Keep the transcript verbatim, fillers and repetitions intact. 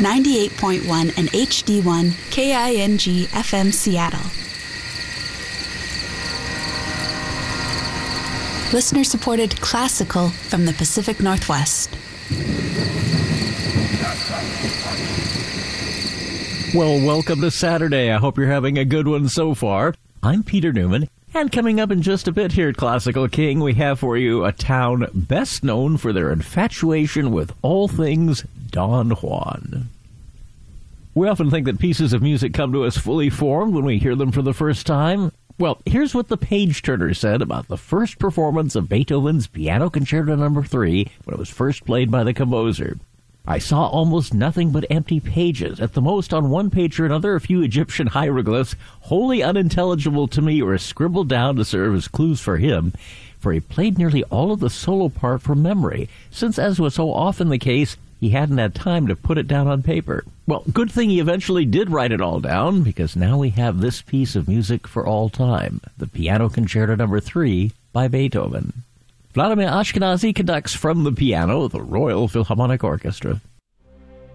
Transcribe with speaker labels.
Speaker 1: ninety-eight point one and H D one K I N G F M Seattle. Listener-supported classical from the Pacific Northwest.
Speaker 2: Well, welcome to Saturday. I hope you're having a good one so far. I'm Peter Newman, and coming up in just a bit here at Classical King, we have for you a town best known for their infatuation with all things Don Juan. We often think that pieces of music come to us fully formed when we hear them for the first time. Well, here's what the page-turner said about the first performance of Beethoven's Piano Concerto Number three when it was first played by the composer. I saw almost nothing but empty pages. At the most, on one page or another, a few Egyptian hieroglyphs, wholly unintelligible to me, were scribbled down to serve as clues for him, for he played nearly all of the solo part from memory, since, as was so often the case, he hadn't had time to put it down on paper. Well, good thing he eventually did write it all down, because now we have this piece of music for all time, the Piano Concerto Number three by Beethoven. Vladimir Ashkenazy conducts from the piano the Royal Philharmonic Orchestra.